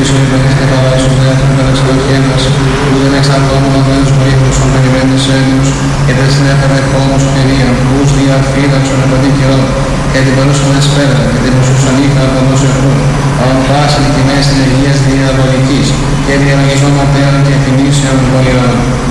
πίσω οι παιδείς και καλά ίσως δεύτερον κατά εξελοχένας, που δεν εξαρτώμουν αδένους περίπτωσον περιμένεις ένους, και δεν συνέφερε κόμμος κυρία, ους διαφύλαξον επαντή καιρό, και την παρούσαν εσπέρα, και την προσούσαν νύχτα από τον εχθρό, αλλά φάση την μέση της ενεργείας διαβολικής, και διαλογισμό ματέρων και φινήσεων των ηρών.